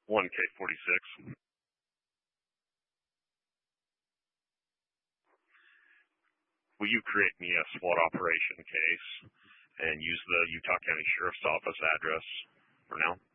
1K46. Will you create me a SWAT operation case and use the Utah County Sheriff's Office address for now?